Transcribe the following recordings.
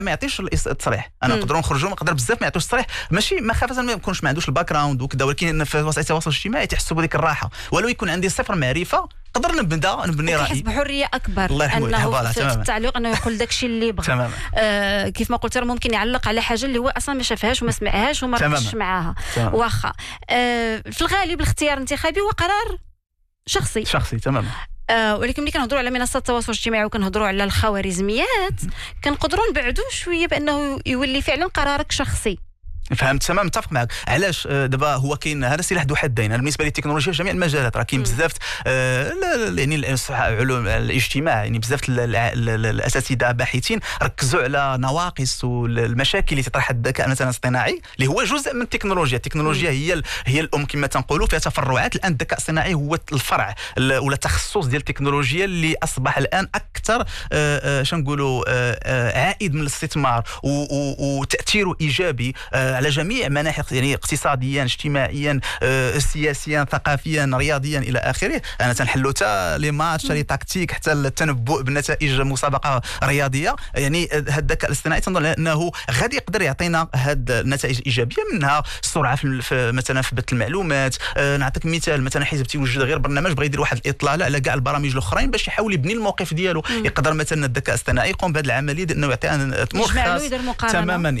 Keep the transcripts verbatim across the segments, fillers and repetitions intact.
ما يعطيش التصريح. انا نقدروا نخرجوا نقدر بزاف ما يعطيوش التصريح، ماشي ما خافه ما يكونش ما عندوش الباك جراوند وكذا، ولكن في وسائل التواصل الاجتماعي تحسوا بهذيك الراحه، ولو يكون عندي صفر معرفه نقدر نبدا نبني رايي، كيحس بحريه اكبر انه في التعليق انه يقول داك الشيء اللي بغى. آه كيف ما قلت راه ممكن يعلق على حاجه اللي هو اصلا ما شافهاش وما سمعهاش وما ركزش معاها واخا. آه في الغالب الاختيار الانتخابي هو قرار شخصي شخصي تماما. آه ولكن ملي كنهضروا على منصات التواصل الاجتماعي وكنهضروا على الخوارزميات كنقدروا نبعدوا شويه بانه يولي فعلا قرارك شخصي. فهمت تمام، متفق معك. علاش دابا هو كاين هذا سلاح ذو حدين. بالنسبه للتكنولوجيا في جميع المجالات راه كاين بزاف آه يعني علوم الاجتماع، يعني بزاف الاساتذه باحثين ركزوا على نواقص والمشاكل اللي تطرح الذكاء مثلا الاصطناعي اللي هو جزء من التكنولوجيا. التكنولوجيا هي هي الام كما تنقولوا، فيها تفرعات. الان الذكاء الاصطناعي هو الفرع ولا التخصص ديال التكنولوجيا اللي اصبح الان اكثر آه شنو نقولوا آه عائد من الاستثمار وتاثيره ايجابي على جميع مناحي، يعني اقتصاديا اجتماعيا آه، سياسيا ثقافيا رياضيا الى اخره. انا تنحلوا حتى لي ماتش لي تاكتيك حتى التنبؤ بنتائج مسابقه رياضيه. يعني هذا الذكاء الاصطناعي تنظن انه غادي يقدر يعطينا هاد النتائج الايجابيه، منها السرعه في مثلا في بث المعلومات. آه، نعطيك مثال، مثلا حزب تيوجد غير برنامج بغى يدير واحد الاطلاله على كاع البرامج الاخرين باش يحاول يبني الموقف ديالو. مم. يقدر مثلا الذكاء الاصطناعي يقوم بهذه العمليه ديال انه يعطينا ملخص تماما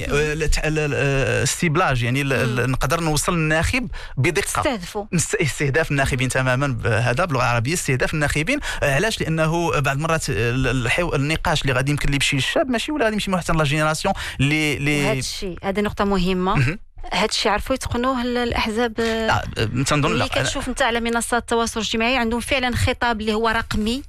السيبلاج، يعني نقدر نوصل للناخب بدقه، استهدفوا استهداف الناخبين تماما. هذا باللغه العربيه استهداف الناخبين. علاش؟ لانه بعض المرات النقاش اللي غادي يمكن ليه يمشي للشاب ماشي ولا غادي يمشي حتى لا جينيراسيون اللي اللي هذا الشيء هذه نقطه مهمه. هذا الشيء عرفوا يتقنوه الاحزاب. آه تنظن اللي كتشوف انت على منصات التواصل الاجتماعي عندهم فعلا خطاب اللي هو رقمي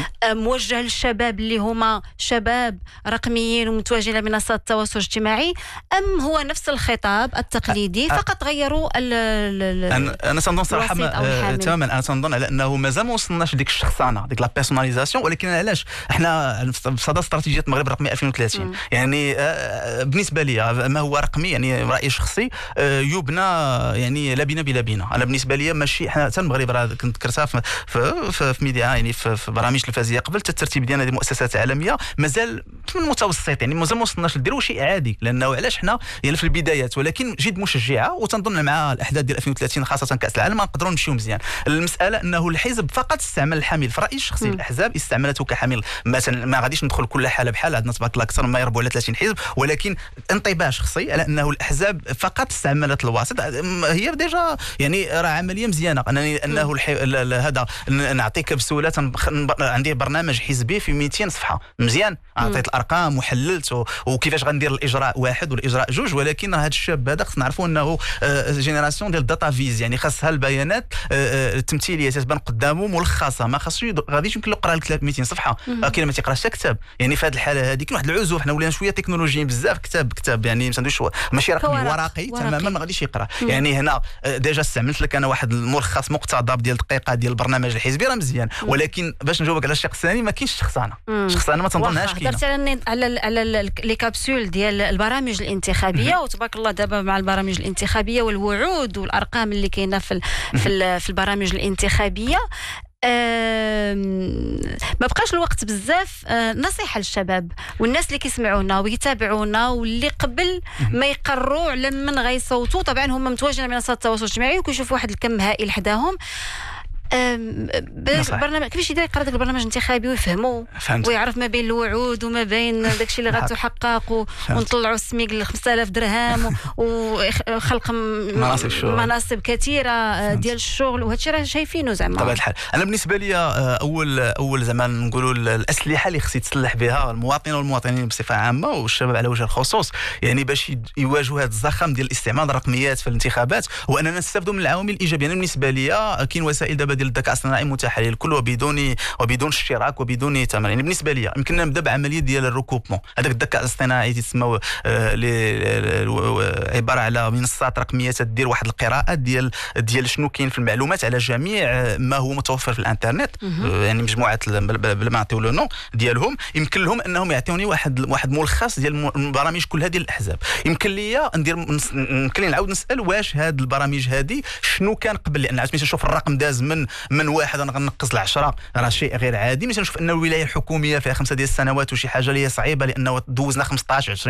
موجه للشباب اللي هما شباب رقميين ومتواجدين على منصات التواصل الاجتماعي، ام هو نفس الخطاب التقليدي فقط غيروا ال انا انا تنظن صراحه تماما. انا تنظن على انه مازال ما وصلناش لديك الشخصنه ديك لا بيرسوناليزاسيون. ولكن علاش احنا في صدى استراتيجيه المغرب الرقمي ألفين وثلاثين م. يعني بالنسبه لي ما هو رقمي يعني راي شخصي يبنى يعني لا بنا بلا بنا. انا بالنسبه لي ماشي حنا حتى المغرب راه كنت ذكرتها في في, في ميديا يعني في, في برامج تلفزيونيه قبل الترتيب ديالنا ديال المؤسسات العالميه مازال في المتوسط، يعني مازال ما وصلناش نديروا شيء عادي. لانه علاش حنا يعني في البدايات ولكن جد مشجعه، وتنظن مع الاحداث ديال ألفين وثلاثين خاصه كاس العالم نقدروا نمشيو مزيان. المساله انه الحزب فقط استعمل الحميل في رايي الشخصي. م. الاحزاب استعملته كحميل، مثلا ما غاديش ندخل كل حاله بحال، عندنا تبارك الله اكثر ما يربوا على ثلاثين حزب، ولكن انطباع شخصي على انه الاحزاب فقط استعملت الواسط. هي ديجا يعني راه عمليه مزيانه. انني انه هذا نعطيك بسهوله عندي برنامج حزبي في مئتين صفحه مزيان، عطيت الارقام وحللت وكيفاش غندير الاجراء واحد والاجراء جوج. ولكن هذا الشاب هذا خصنا نعرفوا انه جينيراسيون ديال الداتا فيز، يعني خاصها البيانات التمثيليه تتبان قدامه ملخصه، ما خاصش غاديش يمكن له يقرا لك مئتين صفحه. كاين ما تيقراش كتاب. يعني في هذه الحاله هذه كاين واحد العزوف، حنا ولينا شويه تكنولوجيين بزاف. كتاب كتاب يعني ما عندوش ماشي رقمي ورقي تماما، ما غاديش يقرا. يعني هنا ديجا استعملت لك انا واحد الملخص مقتضب ديال دقيقه ديال البرنامج الحزبي راه مزيان. ولكن باش نجاوبك على الشق الثاني ما كاينش الشخصنه. الشخصنه ما تنظنهاش كاينه. هضرت على على على لي كابسول ديال البرامج الانتخابيه، وتبارك الله دابا مع البرامج الانتخابيه والوعود والارقام اللي كاينه في في, في البرامج الانتخابيه. ما بقاش الوقت بزاف. نصيحه للشباب والناس اللي كيسمعونا ويتابعونا واللي قبل ما يقرروا على من غيصوتوا، طبعا هما متواجدين على منصات التواصل الاجتماعي وكيشوفوا واحد الكم هائل حداهم. برنامج كيفاش يدير يقرا داك البرنامج الانتخابي ويفهموا ويعرف ما بين الوعود وما بين داكشي اللي غتحقق، ونطلعوا السميك ل خمسة آلاف درهم وخلق مناصب مناصب كثيره ديال الشغل، وهادشي راه شايفينه زعما بطبيعه الحال. انا بالنسبه لي اول اول زعما نقولوا الاسلحه اللي خص يتسلح بها المواطن والمواطنين بصفه عامه والشباب على وجه الخصوص، يعني باش يواجهوا هذا الزخم ديال استعمال الرقميات في الانتخابات، واننا نستافدوا من العوامل الايجابيه. يعني بالنسبه لي كاين وسائل دابا ديال الذكاء الاصطناعي متاحه للكل وبدون وبدون اشتراك وبدون ثمن. يعني بالنسبه لي يمكن نبدا بعمليه ديال الركوبمون. هذاك الذكاء الاصطناعي تسمى آه عباره على منصات رقميه تدير واحد القراءه ديال ديال شنو كاين في المعلومات على جميع ما هو متوفر في الانترنت. آه يعني مجموعه بلا ما نعطيو لو نو ديالهم، يمكن لهم انهم يعطيوني واحد واحد ملخص ديال البرامج كلها ديال الاحزاب. يمكن لي ندير يمكن لي نعاود نسال واش هاد البرامج هذه شنو كان قبل، لان عاد نشوف الرقم داز من من واحد انا غنقص لعشرة راه شيء غير عادي. مثلا نشوف ان الولايه الحكوميه فيها خمسه ديال السنوات وشي حاجه اللي هي صعيبه، لانه دوزنا خمسطاش عشرين